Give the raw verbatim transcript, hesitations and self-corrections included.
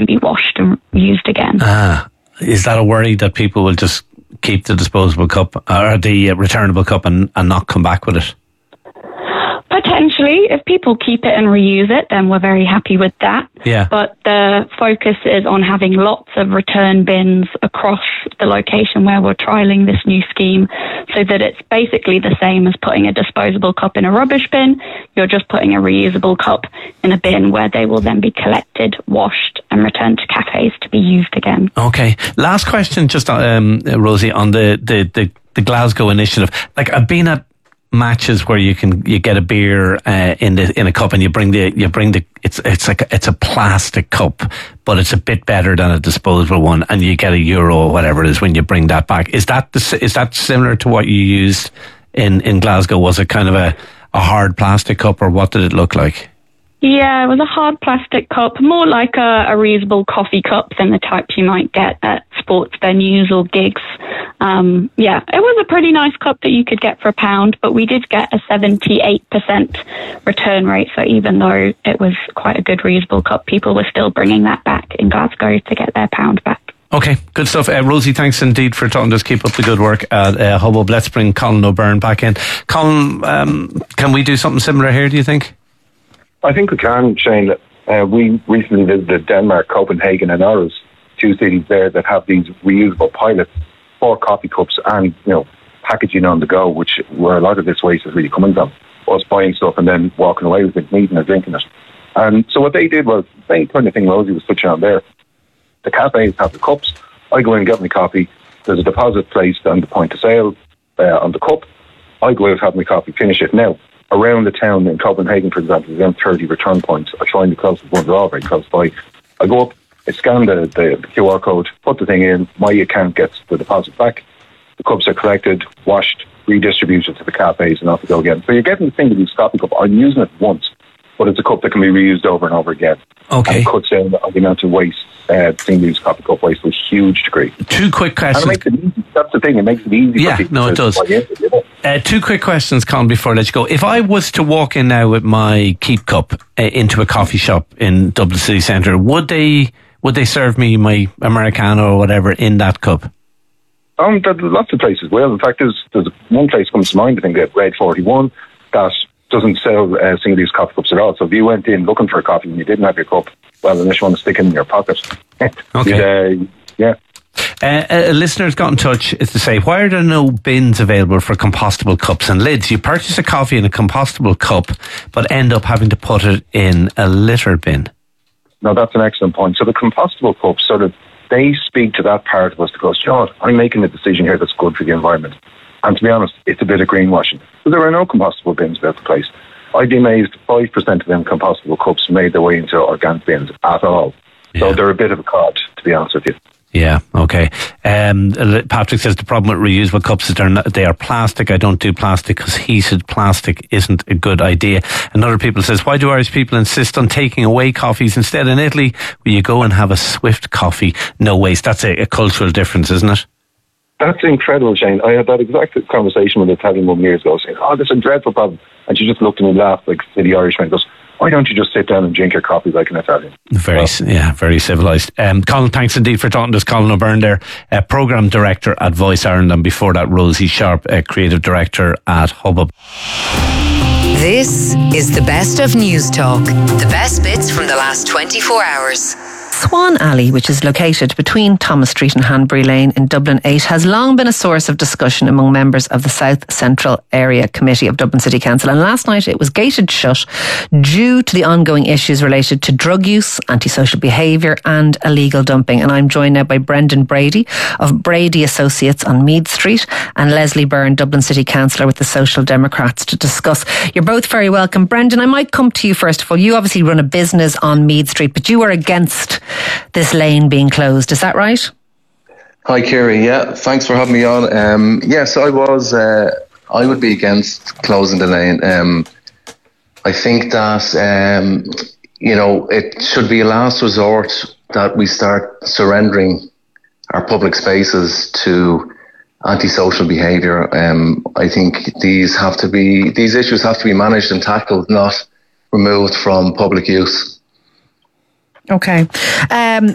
be washed and used again. Ah, is that a worry that people will just keep the disposable cup or the returnable cup and, and not come back with it? Potentially, if people keep it and reuse it, then we're very happy with that. Yeah. But the focus is on having lots of return bins across the location where we're trialling this new scheme, so that it's basically the same as putting a disposable cup in a rubbish bin. You're just putting a reusable cup in a bin where they will then be collected, washed and returned to cafes to be used again. Okay. Last question, just um, Rosie, on the, the, the, the Glasgow initiative. Like, I've been at matches where you can you get a beer uh, in the in a cup and you bring the you bring the it's it's like a, it's a plastic cup, but it's a bit better than a disposable one, and you get a euro or whatever it is when you bring that back. Is that the, is that similar to what you used in in Glasgow? Was it kind of a a hard plastic cup, or what did it look like? Yeah, it was a hard plastic cup, more like a, a reusable coffee cup than the type you might get at sports venues or gigs. Um, yeah, it was a pretty nice cup that you could get for a pound, but we did get a seventy-eight percent return rate. So even though it was quite a good reusable cup, people were still bringing that back in Glasgow to get their pound back. Okay, good stuff. Uh, Rosie, thanks indeed for talking to us. Keep up the good work at uh, Hubbub. Let's bring Colin O'Byrne back in. Colin, um, can we do something similar here, do you think? I think we can, Shane. Uh, we recently visited Denmark, Copenhagen and Aarhus, two cities there that have these reusable pilots for coffee cups and, you know, packaging on the go, which where a lot of this waste is really coming from. Us buying stuff and then walking away with it, eating or drinking it. And so what they did was, the same kind of thing Rosie was touching on there. The cafes have the cups. I go in and get my coffee. There's a deposit placed on the point of sale uh, on the cup. I go out, have my coffee, finish it. Now, around the town in Copenhagen, for example, there's around thirty return points. I find the closest ones are all very close by. I go up, I scan the, the, the Q R code, put the thing in, my account gets the deposit back. The cups are collected, washed, redistributed to the cafes, and off we go again. So you're getting the single-use coffee cup. I'm using it once, but it's a cup that can be reused over and over again. Okay. And it cuts down on the amount of waste, uh, single-use coffee cup waste to a huge degree. Two quick questions. And it makes it easy. That's the thing, it makes it easy yeah, for people no, it to does. buy into, you know? Uh, two quick questions, Colin, before I let you go. If I was to walk in now with my Keep cup uh, into a coffee shop in Dublin City Centre, would they would they serve me my Americano or whatever in that cup? Um, there's lots of places will. In fact, there's, there's one place comes to mind, I think, that Red forty-one, that doesn't sell uh, single-use coffee cups at all. So if you went in looking for a coffee and you didn't have your cup, well, unless you want to stick it in your pocket. Okay. uh, yeah. Uh, a listener's got in touch is to say, why are there no bins available for compostable cups and lids? You purchase a coffee in a compostable cup, but end up having to put it in a litter bin. No, that's an excellent point. So the compostable cups, sort of, they speak to that part of us that goes, John, I'm making a decision here that's good for the environment. And to be honest, it's a bit of greenwashing. So there are no compostable bins about the place. I'd be amazed five percent of them compostable cups made their way into organic bins at all. Yeah. So they're a bit of a cod, to be honest with you. Yeah, okay. Um, Patrick says the problem with reusable cups is they're not, they are plastic. I don't do plastic because heated plastic isn't a good idea. And other people says, why do Irish people insist on taking away coffees instead in Italy where you go and have a Swift coffee, no waste? That's a, a cultural difference, isn't it? That's incredible, Shane. I had that exact conversation with an Italian woman years ago saying, oh, this is a dreadful problem. And she just looked at me and laughed like the Irishman and goes, why don't you just sit down and drink your coffee like an Italian? Very, well, yeah, very civilised. Um, Colin, thanks indeed for talking to us. Colin O'Byrne there, uh, Programme Director at Voice Ireland, and before that, Rosie Sharp, uh, Creative Director at Hubbub. This is the best of News Talk. The best bits from the last twenty-four hours. Swan Alley, which is located between Thomas Street and Hanbury Lane in Dublin eight, has long been a source of discussion among members of the South Central Area Committee of Dublin City Council. And last night it was gated shut due to the ongoing issues related to drug use, antisocial behaviour and illegal dumping. And I'm joined now by Brendan Brady of Brady Associates on Meath Street and Leslie Byrne, Dublin City Councillor with the Social Democrats, to discuss. You're both very welcome. Brendan, I might come to you first of all. You obviously run a business on Meath Street, but you are against this lane being closed, is that right? Hi Kiri, yeah, thanks for having me on. Um, yes, I was, uh, I would be against closing the lane. Um, I think that, um, you know, it should be a last resort that we start surrendering our public spaces to antisocial behaviour. Um, I think these have to be, these issues have to be managed and tackled, not removed from public use. Okay. Um,